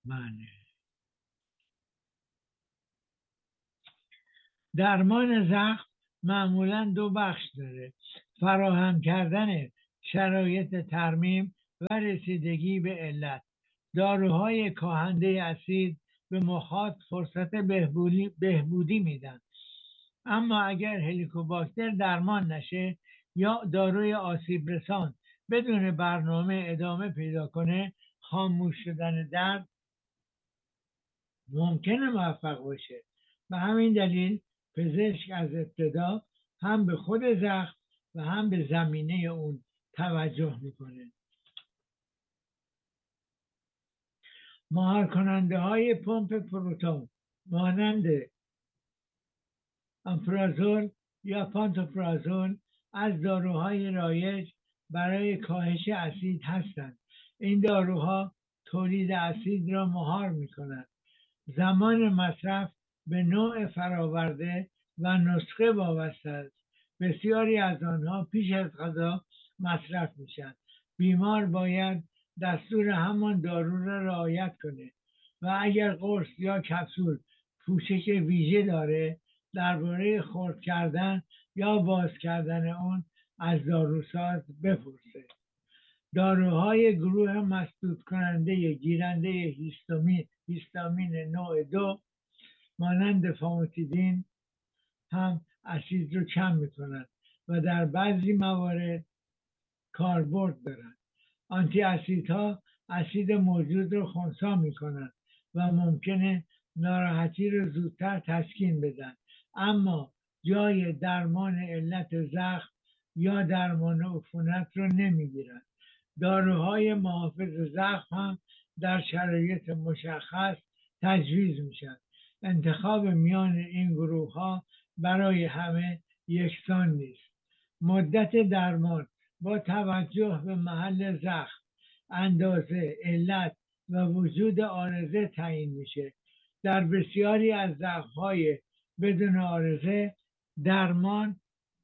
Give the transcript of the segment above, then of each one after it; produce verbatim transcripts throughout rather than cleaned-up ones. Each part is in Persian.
معنی درمان زخم معمولا دو بخش داره: فراهم کردن شرایط ترمیم و رسیدگی به علت. داروهای کاهنده اسید به مخاط فرصت بهبودی, بهبودی میدن، اما اگر هلیکوباکتر درمان نشه یا داروی آسیب رسان بدون برنامه ادامه پیدا کنه، خاموش شدن درد ممکنه موفق باشه. به همین دلیل پزشک از ابتدا هم به خود زخم و هم به زمینه اون توجه میکنه. مهار کننده های پمپ پروتون مانند آمپرازول یا پانتوپرازول از داروهای رایج برای کاهش اسید هستند. این داروها تولید اسید را مهار میکنند. زمان مصرف به نوع فراورده و نسخه وابسته است. بسیاری از آنها پیش از غذا مصرف میشن. بیمار باید دستور همان دارو را رعایت کنه و اگر قرص یا کپسول پوشش ویژه داره، درباره خرد کردن یا باز کردن اون از داروساز بپرسه. داروهای گروه مسدود کننده گیرنده هیستامین هیستامین نوع دو مانند فاموتیدین هم اسید رو کم میکنند و در بعضی موارد کاربرد دارند. آنتی اسیدها اسید موجود رو خنثی میکنند و ممکنه ناراحتی رو زودتر تسکین بدن، اما جای درمان علت زخم یا درمان عفونت رو نمیگیرند. داروهای محافظ زخم هم در شرایط مشخص تجویز میشن. انتخاب میان این گروه ها برای همه یکسان نیست. مدت درمان با توجه به محل زخم، اندازه، علت و وجود عارضه تعیین میشه. در بسیاری از زخم‌های بدون عارضه درمان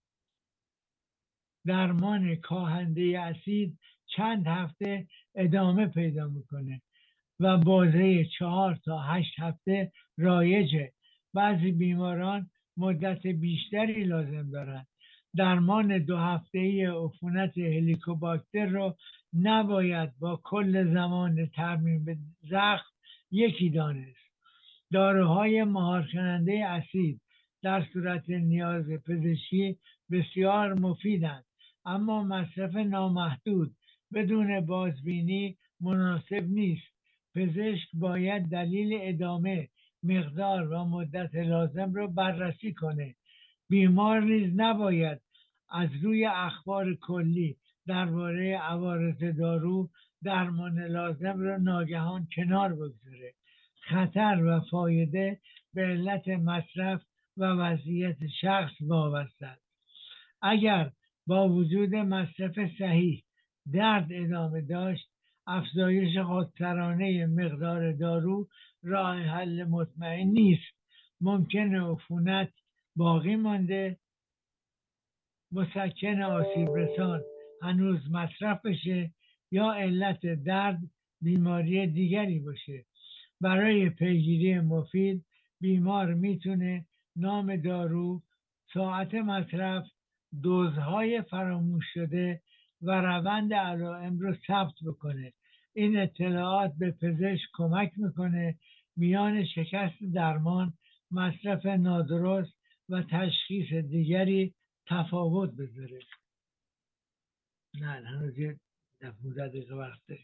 درمان کاهنده اسید چند هفته ادامه پیدا میکنه و بازه چهار تا هشت هفته رایجه. بعضی بیماران مدت بیشتری لازم دارن. درمان دو هفته‌ای عفونت هلیکوباکتر رو نباید با کل زمان ترمیم زخم یکی دانست. داروهای مهار کننده اسید در صورت نیاز پزشکی بسیار مفیدند، اما مصرف نامحدود بدون بازبینی مناسب نیست. پزشک باید دلیل ادامه، مقدار و مدت لازم را بررسی کنه. بیمار نیز نباید از روی اخبار کلی درباره عوارض دارو درمان لازم را ناگهان کنار بگذاره. خطر و فایده به علت مصرف و وضعیت شخص وابسته است. اگر با وجود مصرف صحیح درد ادامه داشت، افزایش خودسرانه مقدار دارو راه حل مطمئن نیست. ممکنه عفونت باقی مانده، مسکن آسیب رسان هنوز مصرف بشه یا علت درد بیماری دیگری باشه. برای پیگیری مفید بیمار میتونه نام دارو، ساعت مصرف، دوزهای فراموش شده و روند علائم رو ثبت بکنه. این اطلاعات به پزشک کمک میکنه میان شکست درمان، مصرف نادرست و تشخیص دیگری تفاوت بذاره. نه هنوز یه پانزده دقیقه وقت داریم.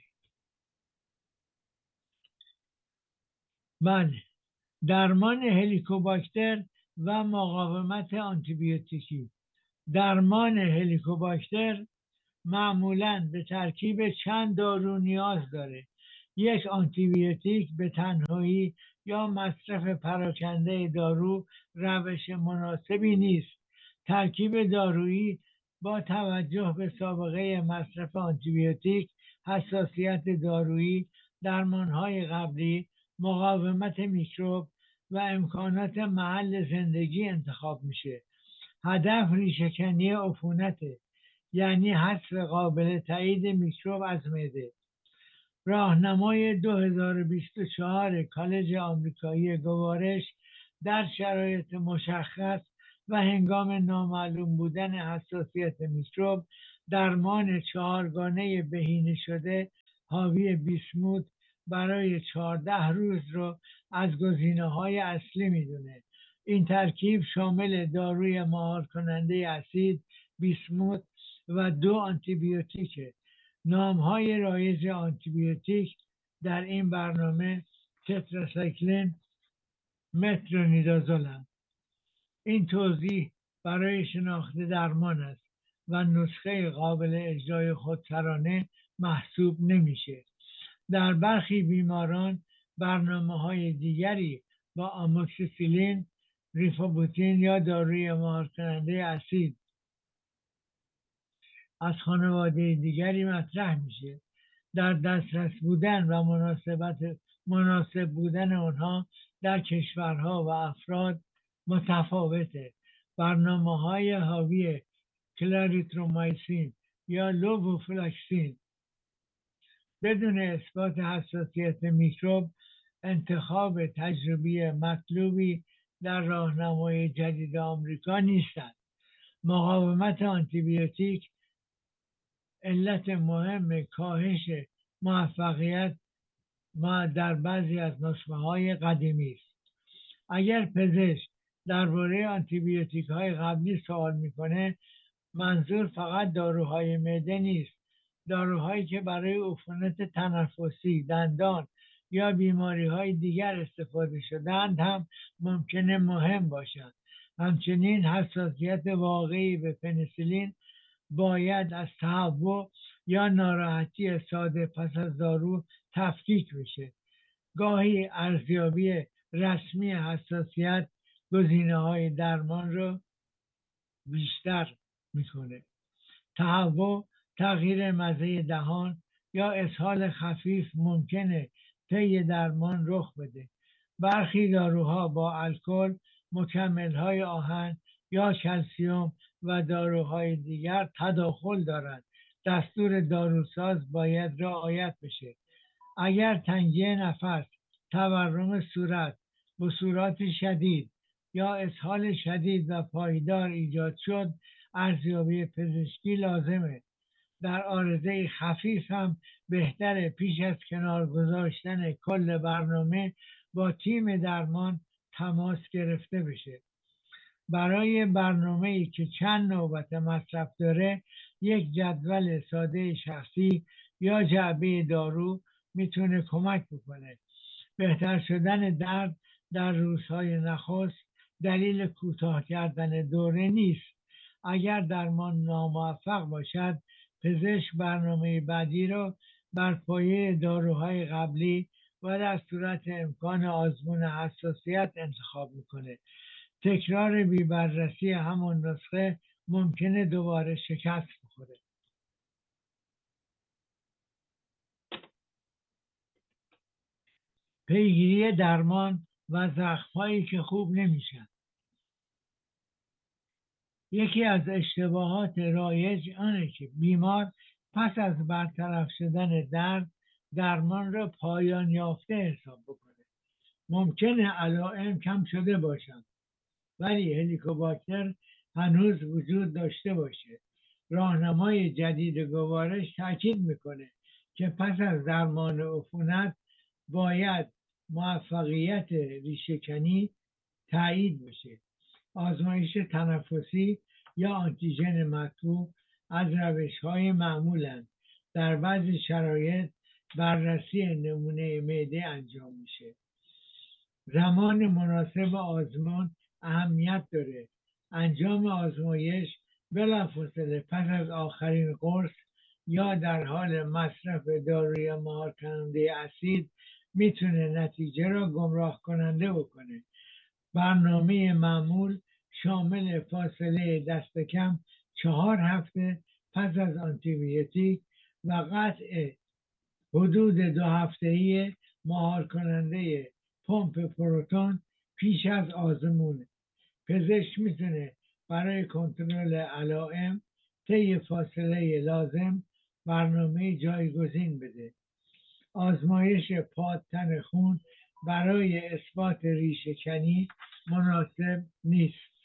بله، درمان هلیکوباکتر و مقاومت آنتیبیوتیکی. درمان هلیکوباکتر معمولاً به ترکیب چند دارو نیاز داره. یک آنتیبیوتیک به تنهایی یا مصرف پراکنده دارو روش مناسبی نیست. ترکیب دارویی با توجه به سابقه مصرف آنتیبیوتیک، حساسیت دارویی، درمانهای قبلی، مقاومت میکروب و امکانات محل زندگی انتخاب میشه. هدف ریشه‌کنی عفونته، یعنی حذف قابل تایید میکروب از معده. راهنمای دو هزار و بیست و چهار کالج آمریکایی گوارش در شرایط مشخص و هنگام نامعلوم بودن حساسیت میکروب درمان چهارگانه بهینه شده حاوی بیسموت برای چهارده روز رو از گزینه‌های اصلی میدونه. این ترکیب شامل داروی مهار کننده اسید، بیسموت و دو آنتیبیوتیکه. نامهای رایج آنتیبیوتیک در این برنامه تتراسایکلین، مترونیدازولند. این توضیح برای شناخت درمان است و نسخه قابل اجرای خودسرانه محسوب نمیشه. در برخی بیماران برنامه های دیگری با آموکسیسیلین، ریفابوتین یا داروی مهار کننده اسید از خانواده دیگری مطرح میشه. در دسترس بودن و مناسبت مناسب بودن آنها در کشورها و افراد متفاوته. برنامه های حاوی کلاریترومایسین یا لووفلاکسین بدون اثبات حساسیت میکروب انتخاب تجربی مطلوبی در راهنمای جدید آمریکا نیستند. مقاومت آنتیبیوتیک علت مهم کاهش موفقیت ما در بعضی از نسخه های قدیمی است. اگر پزشک درباره آنتیبیوتیک های قبلی سوال میکنه، منظور فقط داروهای معده نیست. داروهایی که برای عفونت تنفسی، دندان یا بیماری های دیگر استفاده شدند هم ممکنه مهم باشند. همچنین حساسیت واقعی به پنیسیلین باید از تهوع یا ناراحتی ساده پس از دارو تفکیک بشه. گاهی ارزیابی رسمی حساسیت گزینه‌های درمان رو بیشتر میکنه. تهوع، تغییر مزه دهان یا اسهال خفیف ممکنه طی درمان رخ بده. برخی داروها با الکل، مکمل‌های آهن یا کلسیم و داروهای دیگر تداخل دارند. دستور داروساز باید رعایت بشه. اگر تنگی نفس، تورم صورت، بصورات شدید یا اسهال شدید و پایدار ایجاد شد، ارزیابی پزشکی لازمه. در عارضه خفیف هم بهتره پیش از کنار گذاشتن کل برنامه با تیم درمان تماس گرفته بشه. برای برنامه‌ای که چند نوبت مصرف داره، یک جدول ساده شخصی یا جعبه دارو میتونه کمک بکنه. بهتر شدن درد در روزهای نخست دلیل کوتاه کردن دوره نیست. اگر درمان ناموفق باشد، پزشک برنامه بعدی رو بر پایه داروهای قبلی و در صورت امکان آزمون حساسیت انتخاب میکنه. تکرار بی بررسی همون نسخه ممکنه دوباره شکست بخوره. پیگیری درمان و زخم‌هایی که خوب نمیشن. یکی از اشتباهات رایج آنه که بیمار پس از برطرف شدن درد درمان را پایان یافته حساب بکنه. ممکنه علائم کم شده باشند ولی هلیکوباکتر هنوز وجود داشته باشه. راهنمای جدید گوارش تاکید میکنه که پس از درمان عفونت باید موفقیت ریشه‌کنی تایید بشه. آزمایش تنفسی یا آنتیژن مطبوع از روش‌های معمولند. در بعضی شرایط بررسی نمونه معده انجام میشه. زمان مناسب آزمون اهمیت داره. انجام آزمایش بلافاصله پس از آخرین قرص یا در حال مصرف داروی مهار کننده اسید میتونه نتیجه را گمراه کننده بکنه. برنامه معمول شامل فاصله دست کم چهار هفته پس از آنتیبیوتیک و قطع حدود دو هفته‌ای مهار کننده پمپ پروتون پیش از آزمون. پزشک میتونه برای کنترل علائم طی فاصله لازم برنامه جایگزین بده. آزمایش پادتن خون برای اثبات ریشه کنی مناسب نیست.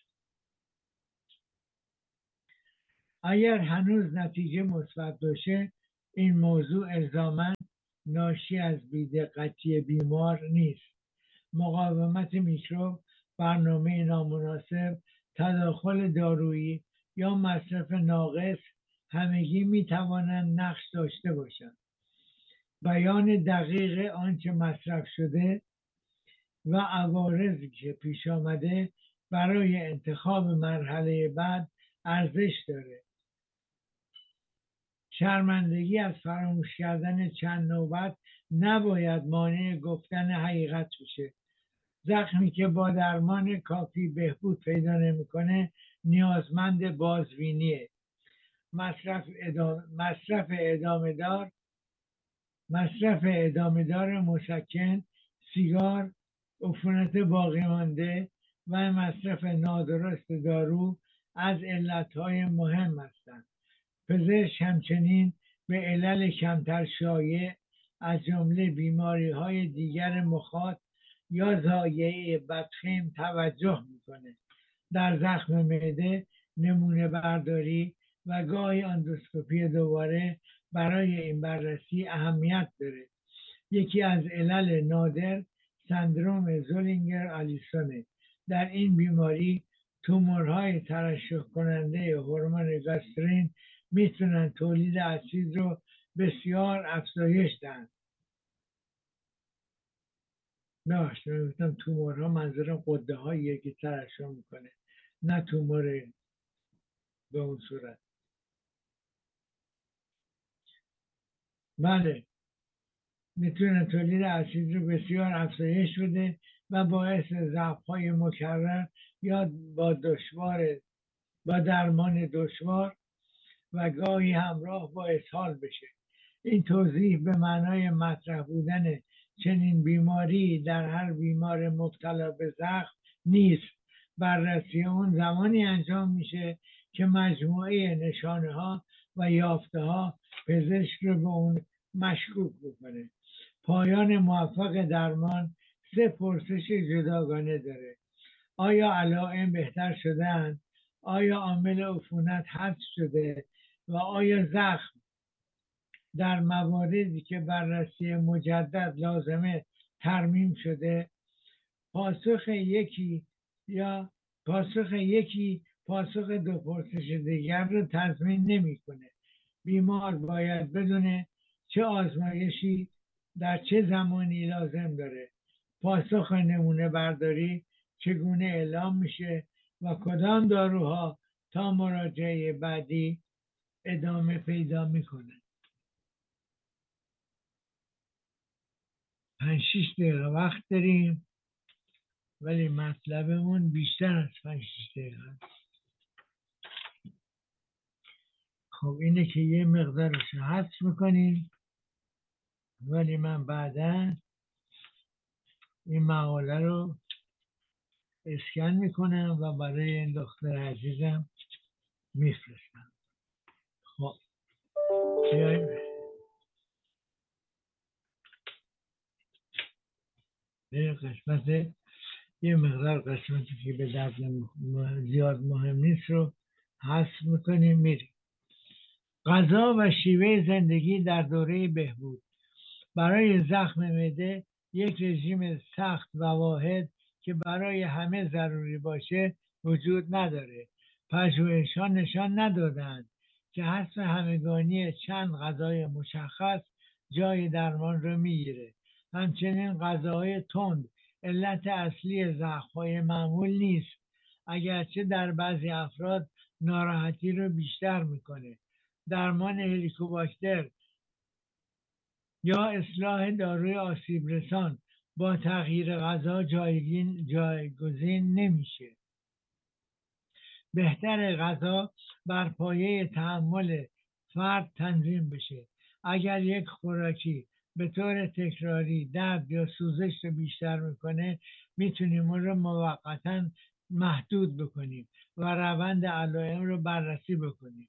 اگر هنوز نتیجه مثبت باشه این موضوع الزاماً ناشی از بی‌دقتی بیمار نیست. مقاومت میکروب، برنامه نامناسب، تداخل دارویی یا مصرف ناقص همگی میتوانند نقش داشته باشند. بیان دقیق آنچه مصرف شده و عوارضی که پیش آمده برای انتخاب مرحله بعد ارزش داره. شرمندگی از فراموش کردن چند نوبت نباید مانع گفتن حقیقت بشه. زخمی که با درمان کافی بهبود پیدا نمیکنه نیازمند بازبینیه. مصرف ادامه مصرف ادامه دار مصرف ادامه دار مسکن، سیگار، عفونت باقی مانده و مصرف نادرست دارو از علتهای مهم هستند. پزشک همچنین به علل کمتر شایع از جمله بیماری‌های دیگر مخاط یا ضایعه بدخیم توجه میکنه. در زخم معده نمونه برداری و گاهی اندوسکوپی دوباره برای این بررسی اهمیت داره. یکی از علل نادر سندروم زولینگر آلیسونه. در این بیماری تومورهای ترشح کننده هورمون گاسترین میتونن تولید اسید رو بسیار افزایش دهند. باشه میگفتم تومورها منظورم قده هاییه که ترشح میکنه، نه تومور به اون صورت. بله میتونه تولید اسید رو بسیار افزایش بده و باعث ضعف‌های مکرر یا با دشوار با درمان دشوار و گاهی همراه با اسهال بشه. این توضیح به معنای مطرح بودن چنین بیماری در هر بیمار مبتلا به زخم نیست. بررسی اون زمانی انجام میشه که مجموعه نشانه ها و یافته ها پزشک رو به اون مشکوک بکنه. پایان موفق درمان سه پرسش جداگانه داره. آیا علائم بهتر شدن؟ آیا عامل عفونت حذف شده؟ و آیا زخم در مواردی که بررسی مجدد لازمه ترمیم شده؟ پاسخ یکی یا پاسخ یکی پاسخ دو پرسش دیگر رو تضمین نمیکنه. بیمار باید بدونه چه آزمایشی در چه زمانی لازم داره. پاسخ نمونه برداری چگونه اعلام میشه و کدام داروها تا مراجعه بعدی ادامه پیدا میکنه. پنج شیش دقیقه وقت داریم ولی مطلبمون بیشتر از پنج شیش دقیقه است. خب اینه که یه مقدارش حذف میکنیم ولی من بعدا این مقاله رو اسکن میکنم و برای این دختر عزیزم میفرستم. خب بیایم به قسمت یه مقدار قسمتی که به درد زیاد مهم نیست رو حذف میکنیم میریم. غذا و شیوه زندگی در دوره بهبود. برای زخم معده یک رژیم سخت و واحد که برای همه ضروری باشه وجود نداره. پژوهش‌ها نشان ندادند که حذف همگانی چند غذای مشخص جای درمان رو میگیره. همچنین غذاهای تند علت اصلی زخم‌های معمول نیست، اگرچه در بعضی افراد ناراحتی رو بیشتر میکنه. درمان هلیکوباکتر یا اصلاح داروی آسیب رسان با تغییر غذا جایگزین نمیشه. بهتر غذا بر پایه تحمل فرد تنظیم بشه. اگر یک خوراکی به طور تکراری درد یا سوزش رو بیشتر میکنه میتونیم اون رو موقتا محدود بکنیم و روند علائم رو بررسی بکنیم.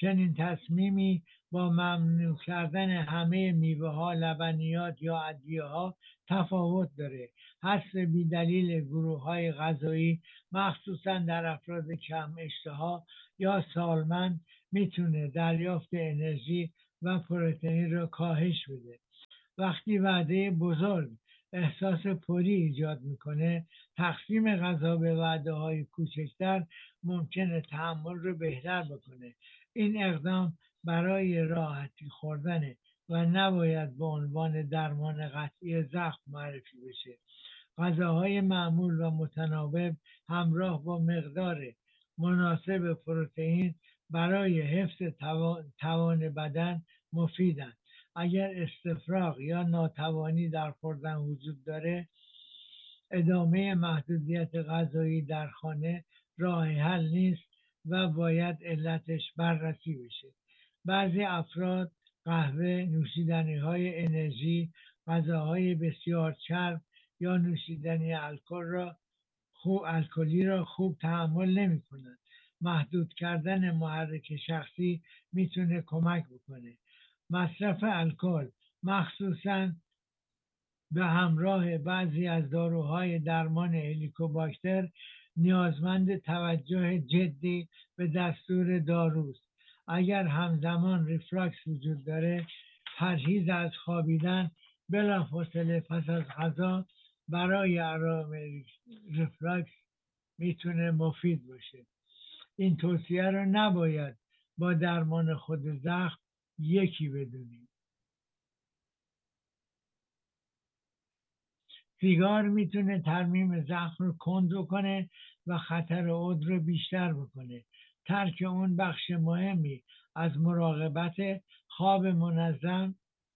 چنین تصمیمی با ممنوع کردن همه میوه ها، لبنیات یا ادویه ها تفاوت داره. حذف بیدلیل گروه های غذایی مخصوصا در افراد کم اشتها یا سالمند میتونه دریافت انرژی و پروتئین را کاهش بده. وقتی وعده بزرگ احساس پری ایجاد میکنه، تقسیم غذا به وعده های کوچکتر ممکنه تحمل رو بهتر بکنه. این اقدام برای راحتی خوردنه و نباید به عنوان درمان قطعی زخم معرفی بشه. غذاهای معمول و متناوب همراه با مقدار مناسب پروتئین برای حفظ توان بدن مفیدند. اگر استفراغ یا ناتوانی در خوردن وجود داره، ادامه محدودیت غذایی در خانه راه حل نیست و باید علتش بررسی بشه. بعضی افراد قهوه، نوشیدنی های انرژی، غذاهای بسیار چرب یا نوشیدنی الکل را خوب الکلی را خوب تحمل نمی کنند. محدود کردن محرک شخصی میتونه کمک بکنه. مصرف الکل مخصوصاً به همراه بعضی از داروهای درمان هلیکوباکتر نیازمند توجه جدی به دستور داروست. اگر همزمان ریفلاکس وجود داره، پرهیز از خوابیدن بلافاصله پس از غذا برای آرام ریفلاکس میتونه مفید باشه. این توصیه رو نباید با درمان خود زخم یکی بدونیم. سیگار میتونه ترمیم زخم رو کند کنه و خطر عود رو بیشتر بکنه. ترک اون بخش مهمی از مراقبت. خواب منظم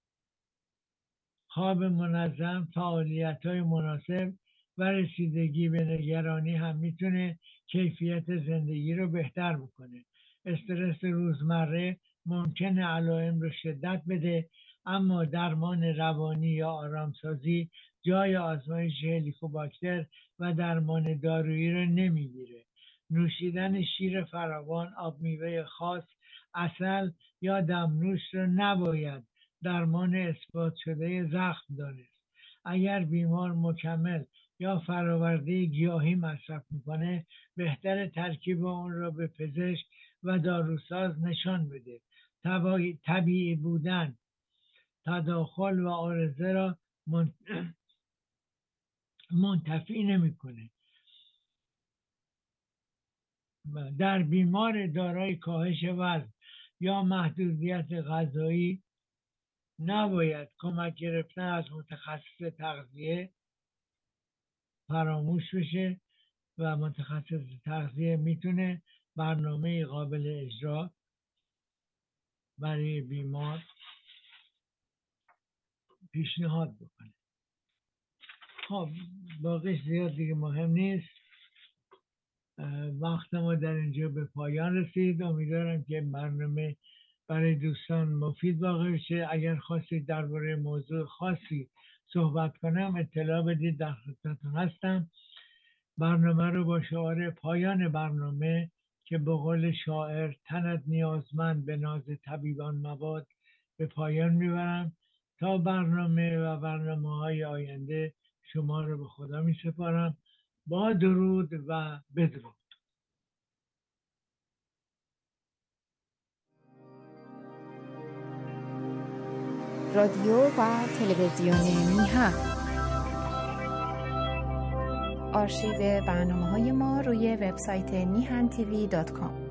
خواب منظم، فعالیت‌های مناسب و رسیدگی به نگرانی هم میتونه کیفیت زندگی رو بهتر بکنه. استرس روزمره ممکنه علائم رو شدت بده، اما درمان روانی یا آرامسازی جای آزمایش هلیکوباکتر و درمان دارویی رو نمیگیره. نوشیدن شیر فراوان، آب میوه خاص، عسل یا دمنوش رو نباید درمان اثبات شده زخم دانست. اگر بیمار مکمل یا فراورده گیاهی مصرف میکنه، بهتر ترکیب اون را به پزشک و داروساز نشان بده. طبیعی بودن تداخل و عارضه را منتفی نمیکنه. در بیمار دارای کاهش وزن یا محدودیت غذایی نباید کمک گرفتن از متخصص تغذیه فراموش بشه و متخصص تغذیه میتونه برنامه قابل اجرا برای بیمار پیشنهاد بکنه. خب باقیش زیاد دیگه مهم نیست. وقت ما در اینجا به پایان رسید. امیدوارم که برنامه برای دوستان مفید واقع بشه. اگر خواستید درباره موضوع خاصی صحبت کنم، اطلاع بدید، در خدمتتون هستم. برنامه رو با شعار پایان برنامه که به قول شاعر تنت نیازمند به ناز طبیبان مباد به پایان میبرم. تا برنامه و برنامه های آینده شما رو به خدا می سپارم. با درود و بدرود. رادیو و تلویزیون میهن. آرشیو برنامه‌های ما روی وبسایت میهن تیوی دات کام.